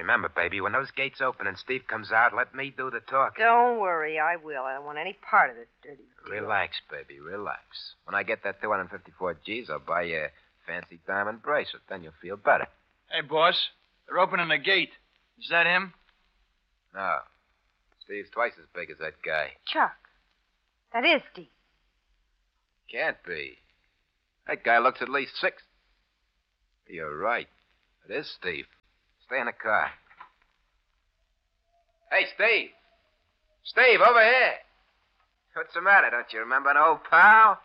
Remember, baby, when those gates open and Steve comes out, let me do the talking. Don't worry, I will. I don't want any part of this dirty deal. Relax, baby, relax. When I get that 254 G's, I'll buy you a fancy diamond bracelet. Then you'll feel better. Hey, boss. They're opening the gate. Is that him? No. Steve's twice as big as that guy. Chuck, that is Steve. Can't be. That guy looks at least 6. You're right. It is Steve. Stay in the car. Hey, Steve. Steve, over here. What's the matter? Don't you remember an old pal?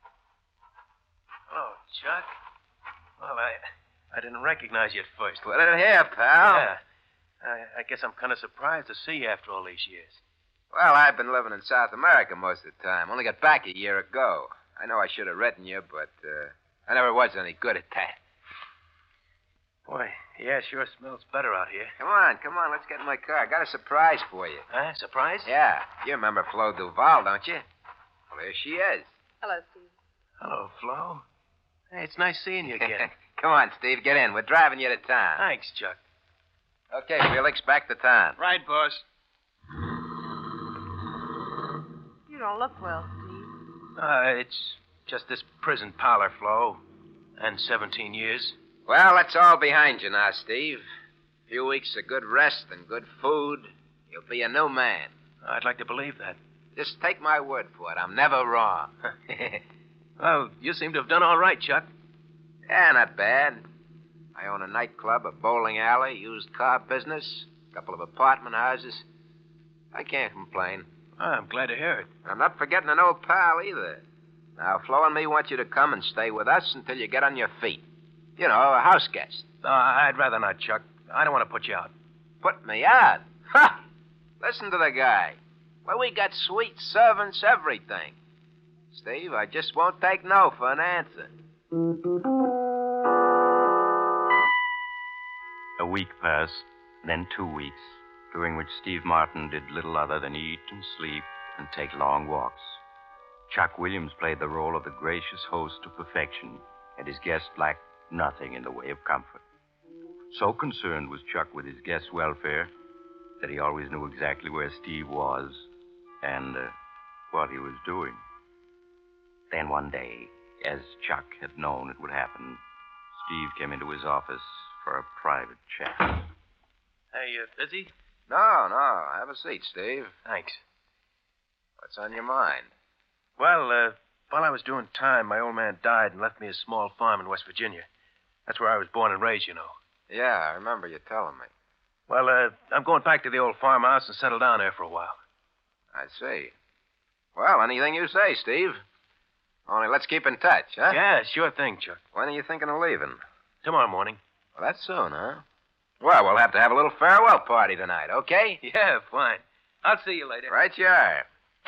Oh, Chuck. Well, I didn't recognize you at first. Put it here, pal. Yeah. I guess I'm kind of surprised to see you after all these years. Well, I've been living in South America most of the time. Only got back a year ago. I know I should have written you, but I never was any good at that. Boy, yeah, sure smells better out here. Come on, let's get in my car. I got a surprise for you. Huh? Surprise? Yeah, you remember Flo Duval, don't you? Well, there she is. Hello, Steve. Hello, Flo. Hey, it's nice seeing you again. Come on, Steve, get in. We're driving you to town. Thanks, Chuck. Okay, Felix, back to town. Right, boss. You don't look well, Steve. It's just this prison parlor, Flo. And 17 years. Well, that's all behind you now, Steve. A few weeks of good rest and good food. You'll be a new man. I'd like to believe that. Just take my word for it. I'm never wrong. Well, you seem to have done all right, Chuck. Yeah, not bad. I own a nightclub, a bowling alley, used car business, a couple of apartment houses. I can't complain. I'm glad to hear it. I'm not forgetting an old pal either. Now, Flo and me want you to come and stay with us until you get on your feet. You know, a house guest. I'd rather not, Chuck. I don't want to put you out. Put me out? Ha! Listen to the guy. Well, we got suite servants, everything. Steve, I just won't take no for an answer. A week passed, then 2 weeks, during which Steve Martin did little other than eat and sleep and take long walks. Chuck Williams played the role of the gracious host to perfection, and his guests lacked nothing in the way of comfort. So concerned was Chuck with his guests' welfare that he always knew exactly where Steve was and what he was doing. Then one day, as Chuck had known it would happen, Steve came into his office for a private chat. Hey, you busy? No. Have a seat, Steve. Thanks. What's on your mind? Well, while I was doing time, my old man died and left me a small farm in West Virginia. That's where I was born and raised, you know. Yeah, I remember you telling me. Well, I'm going back to the old farmhouse and settle down there for a while. I see. Well, anything you say, Steve. Only let's keep in touch, huh? Yeah, sure thing, Chuck. When are you thinking of leaving? Tomorrow morning. Well, that's soon, huh? Well, we'll have to have a little farewell party tonight, okay? Yeah, fine. I'll see you later. Right you are.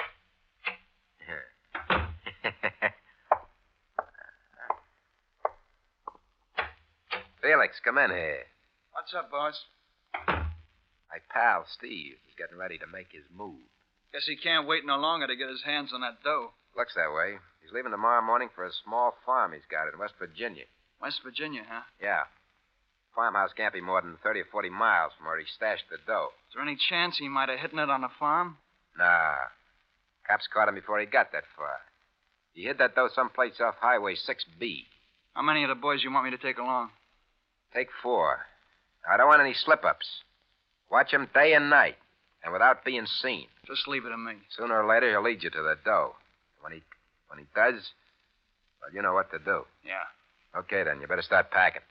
Felix, come in here. What's up, boss? My pal, Steve, is getting ready to make his move. Guess he can't wait no longer to get his hands on that dough. Looks that way. He's leaving tomorrow morning for a small farm he's got in West Virginia. West Virginia, huh? Yeah. Farmhouse can't be more than 30 or 40 miles from where he stashed the dough. Is there any chance he might have hidden it on a farm? Nah. Cops caught him before he got that far. He hid that dough someplace off Highway 6B. How many of the boys you want me to take along? Take 4. I don't want any slip-ups. Watch him day and night, and without being seen. Just leave it to me. Sooner or later, he'll lead you to the dough. When he does, well, you know what to do. Yeah. Okay, then. You better start packing.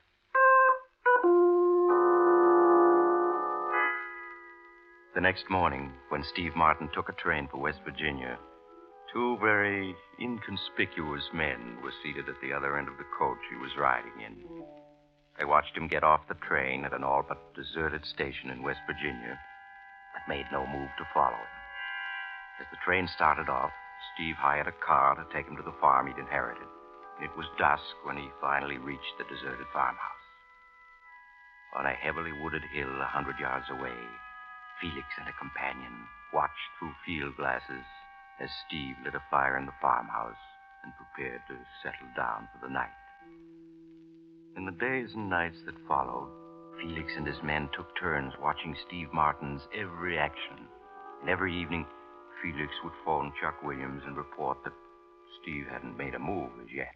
The next morning, when Steve Martin took a train for West Virginia, 2 very inconspicuous men were seated at the other end of the coach he was riding in. They watched him get off the train at an all but deserted station in West Virginia, but made no move to follow him. As the train started off, Steve hired a car to take him to the farm he'd inherited. It was dusk when he finally reached the deserted farmhouse. On a heavily wooded hill 100 yards away, Felix and a companion watched through field glasses as Steve lit a fire in the farmhouse and prepared to settle down for the night. In the days and nights that followed, Felix and his men took turns watching Steve Martin's every action. And every evening, Felix would phone Chuck Williams and report that Steve hadn't made a move as yet.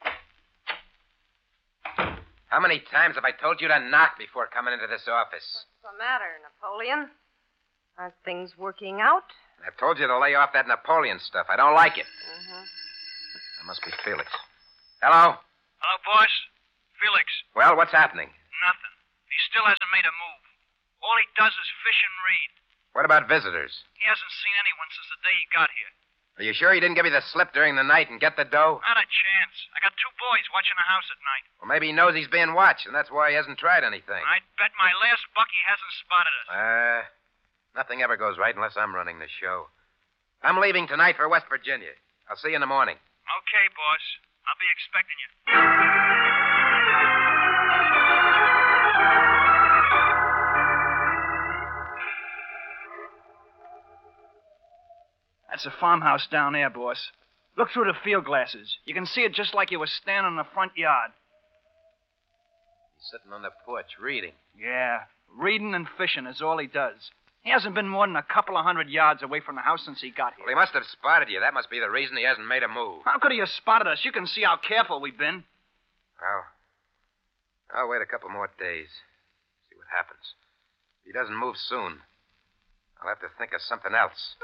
How many times have I told you to knock before coming into this office? What's the matter, Napoleon? Aren't things working out? I've told you to lay off that Napoleon stuff. I don't like it. Mm-hmm. That must be Felix. Hello? Hello, boss. Felix. Well, what's happening? Nothing. He still hasn't made a move. All he does is fish and read. What about visitors? He hasn't seen anyone since the day he got here. Are you sure he didn't give you the slip during the night and get the dough? Not a chance. I got 2 boys watching the house at night. Well, maybe he knows he's being watched, and that's why he hasn't tried anything. I'd bet my last buck he hasn't spotted us. Nothing ever goes right unless I'm running the show. I'm leaving tonight for West Virginia. I'll see you in the morning. Okay, boss. I'll be expecting you. That's a farmhouse down there, boss. Look through the field glasses. You can see it just like you were standing in the front yard. He's sitting on the porch reading. Yeah, reading and fishing is all he does. He hasn't been more than a couple of 100 yards away from the house since he got here. Well, he must have spotted you. That must be the reason he hasn't made a move. How could he have spotted us? You can see how careful we've been. Well, I'll wait a couple more days. See what happens. If he doesn't move soon, I'll have to think of something else.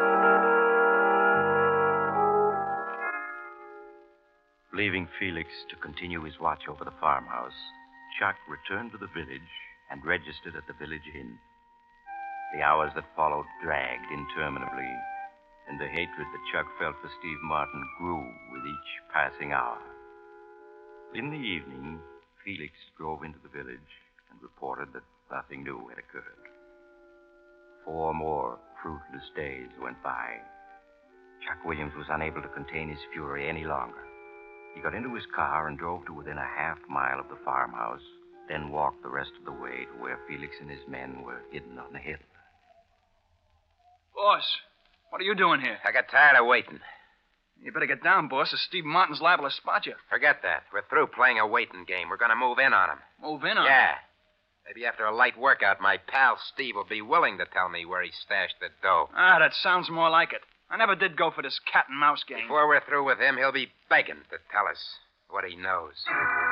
Leaving Felix to continue his watch over the farmhouse, Chuck returned to the village and registered at the village inn. The hours that followed dragged interminably, and the hatred that Chuck felt for Steve Martin grew with each passing hour. In the evening, Felix drove into the village and reported that nothing new had occurred. 4 more fruitless days went by. Chuck Williams was unable to contain his fury any longer. He got into his car and drove to within a half-mile of the farmhouse, then walked the rest of the way to where Felix and his men were hidden on the hill. Boss, what are you doing here? I got tired of waiting. You better get down, boss, or Steve Martin's liable to spot you. Forget that. We're through playing a waiting game. We're going to move in on him. Move in on Yeah. him? Maybe after a light workout, my pal Steve will be willing to tell me where he stashed the dough. Ah, that sounds more like it. I never did go for this cat and mouse game. Before we're through with him, he'll be begging to tell us what he knows.